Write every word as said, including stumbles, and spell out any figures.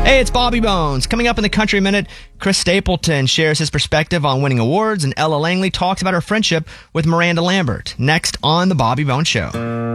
Hey, it's Bobby Bones. Coming up in the Country Minute, Chris Stapleton shares his perspective on winning awards, and Ella Langley talks about her friendship with Miranda Lambert. Next on The Bobby Bones Show.